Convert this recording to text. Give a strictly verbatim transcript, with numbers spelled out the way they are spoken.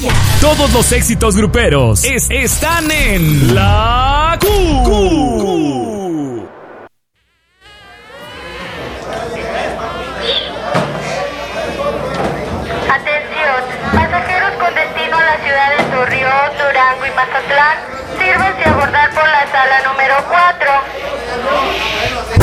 Todos los éxitos gruperos es, están en La Q. Q. Atención, pasajeros con destino a la ciudad de Torreón, Durango y Mazatlán, sírvanse a abordar por la sala número cuatro.